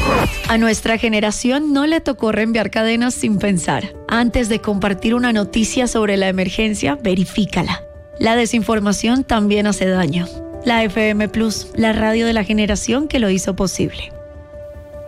A nuestra generación no le tocó reenviar cadenas sin pensar. Antes de compartir una noticia sobre la emergencia, verifícala. La desinformación también hace daño. La FM Plus, la radio de la generación que lo hizo posible.